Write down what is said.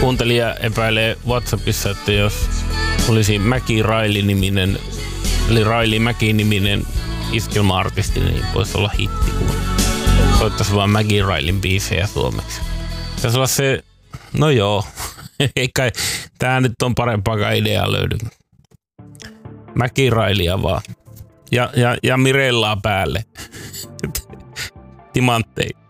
kuuntelija epäilee WhatsAppissa, että jos olisi Mäki Raili-niminen, eli Raili Mäki-niminen iskelma-artisti, niin voisi olla hitti, kun soittaisi vaan Mäki Railin biisejä suomeksi. Pitäisi olla se, no joo, ei kai tää nyt on parempaakaan ideaa löydy. Mäki Railia vaan. Ja Mirellaa päälle. Timantteja.